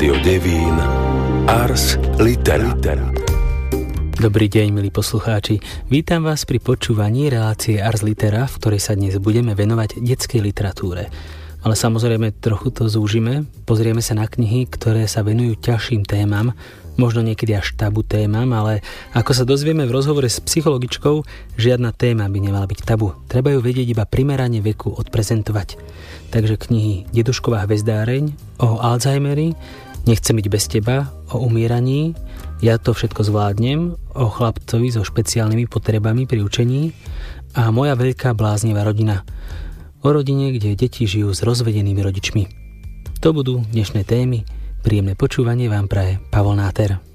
Rádio Devín Ars Litera. Dobrý deň, milí poslucháči. Vítam vás pri počúvaní relácie Ars Litera, v ktorej sa dnes budeme venovať detskej literatúre. Ale samozrejme trochu to zúžime. Pozrieme sa na knihy, ktoré sa venujú ťažším témam, možno niekedy až tabu témam, ale ako sa dozvieme v rozhovore s psychologičkou, žiadna téma by nemala byť tabu. Treba ju vedieť iba primerane veku odprezentovať. Takže knihy Dedušková hvezdáreň, o Alzheimeri, Nechcem byť bez teba, o umieraní, Ja to všetko zvládnem, o chlapcovi so špeciálnymi potrebami pri učení a Moja veľká bláznivá rodina, o rodine, kde deti žijú s rozvedenými rodičmi. To budú dnešné témy. Príjemné počúvanie vám praje Pavol Náter.